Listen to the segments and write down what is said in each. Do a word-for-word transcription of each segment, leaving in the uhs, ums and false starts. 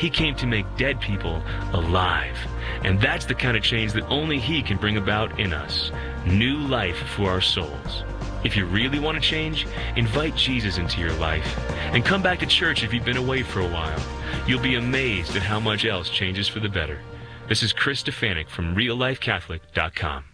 He came to make dead people alive. And that's the kind of change that only He can bring about in us. New life for our souls. If you really want to change, invite Jesus into your life. And come back to church if you've been away for a while. You'll be amazed at how much else changes for the better. This is Chris Stefanik from real life catholic dot com.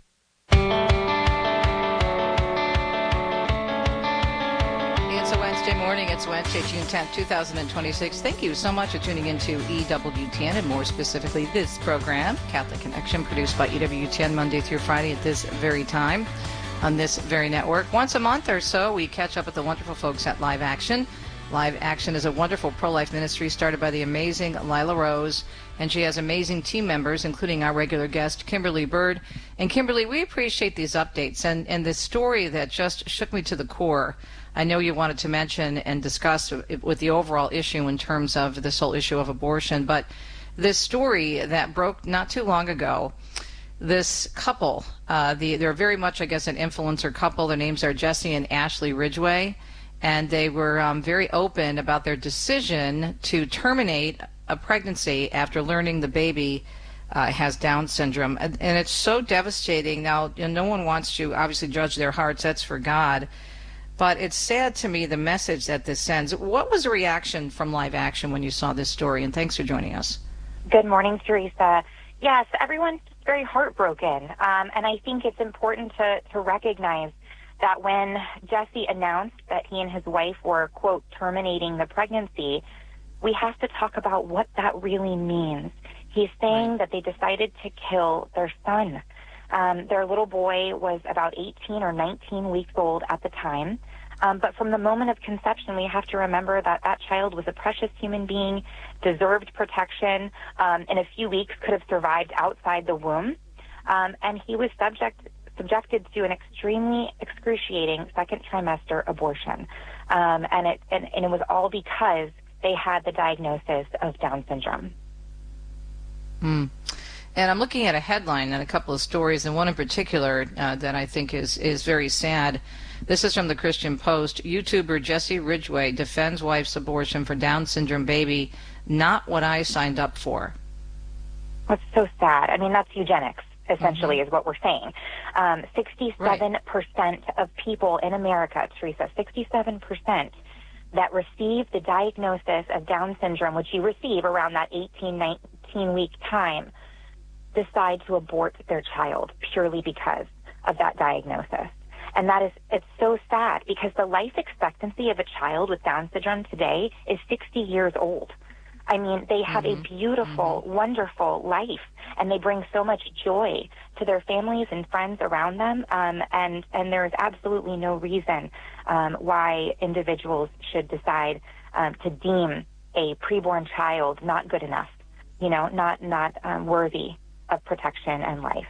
It's a Wednesday morning. It's Wednesday, June tenth, two thousand twenty-six. Thank you so much for tuning into E W T N, and more specifically this program, Catholic Connection, produced by E W T N Monday through Friday at this very time on this very network. Once a month or so, we catch up with the wonderful folks at Live Action. Live Action is a wonderful pro-life ministry started by the amazing Lila Rose, and she has amazing team members, including our regular guest, Kimberly Bird. And Kimberly, we appreciate these updates, and, and this story that just shook me to the core, I know you wanted to mention and discuss with the overall issue in terms of this whole issue of abortion, but this story that broke not too long ago, this couple, uh, the, they're very much, I guess, an influencer couple. Their names are Jesse and Ashley Ridgway. And they were um, very open about their decision to terminate a pregnancy after learning the baby uh, has Down syndrome. And, and it's so devastating. Now, you know, no one wants to obviously judge their hearts. That's for God. But it's sad to me, the message that this sends. What was the reaction from Live Action when you saw this story? And thanks for joining us. Good morning, Teresa. Yes, everyone's very heartbroken. Um, and I think it's important to, to recognize that when Jesse announced that he and his wife were, quote, terminating the pregnancy, we have to talk about what that really means. He's saying that they decided to kill their son. Um, their little boy was about eighteen or nineteen weeks old at the time. Um, but from the moment of conception, we have to remember that that child was a precious human being, deserved protection, um, in a few weeks could have survived outside the womb. Um, and he was subject subjected to an extremely excruciating second trimester abortion. Um, and, it, and, and it was all because they had the diagnosis of Down syndrome. Mm. And I'm looking at a headline and a couple of stories, and one in particular uh, that I think is, is very sad. This is from the Christian Post. YouTuber Jesse Ridgway defends wife's abortion for Down syndrome baby. Not what I signed up for. That's so sad. I mean, that's eugenics, essentially, mm-hmm. is what we're saying. Um, sixty-seven percent right. of people in America, Teresa, sixty-seven percent that receive the diagnosis of Down syndrome, which you receive around that eighteen, nineteen week time, decide to abort their child purely because of that diagnosis. And that is, it's so sad because the life expectancy of a child with Down syndrome today is sixty years old. I mean, they have mm-hmm. a beautiful, mm-hmm. wonderful life, and they bring so much joy to their families and friends around them, um, and, and there is absolutely no reason um, why individuals should decide um, to deem a preborn child not good enough, you know, not, not um, worthy of protection and life.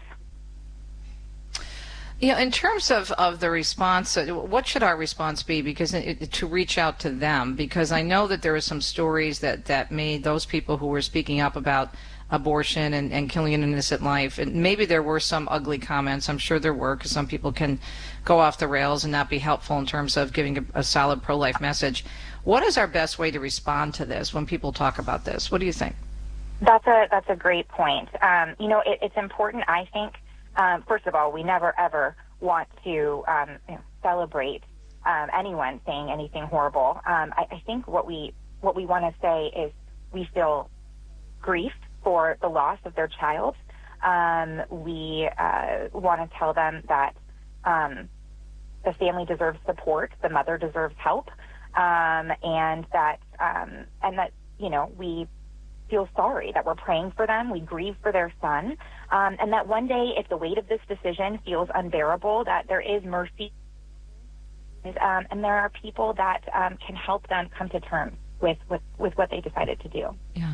You know, in terms of, of the response, uh, what should our response be? Because it, to reach out to them, because I know that there are some stories that, that made those people who were speaking up about abortion and, and killing an innocent life, and maybe there were some ugly comments. I'm sure there were, because some people can go off the rails and not be helpful in terms of giving a, a solid pro-life message. What is our best way to respond to this when people talk about this? What do you think? That's a that's a great point. Um, you know, it, it's important, I think. Um, first of all, we never, ever want to um, you know, celebrate um, anyone saying anything horrible. Um, I, I think what we what we want to say is we feel grief for the loss of their child. Um, we uh, want to tell them that um, the family deserves support, the mother deserves help, um, and that um, and that you know we feel sorry, that we're praying for them, we grieve for their son, um, and that one day, if the weight of this decision feels unbearable, that there is mercy, um, and there are people that um, can help them come to terms with, with, with what they decided to do. Yeah.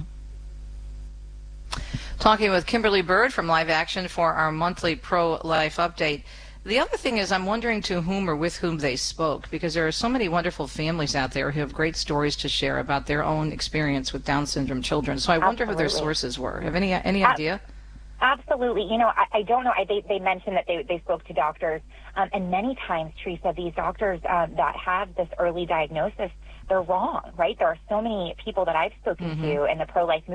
Talking with Kimberly Bird from Live Action for our monthly pro-life update. The other thing is, I'm wondering to whom or with whom they spoke, because there are so many wonderful families out there who have great stories to share about their own experience with Down syndrome children. So I wonder Absolutely. who their sources were. Have any any idea? Absolutely. You know, I, I don't know. I, they, they mentioned that they, they spoke to doctors, um, and many times, Teresa, these doctors um, that have this early diagnosis, they're wrong, right? There are so many people that I've spoken mm-hmm. to in the pro-life movement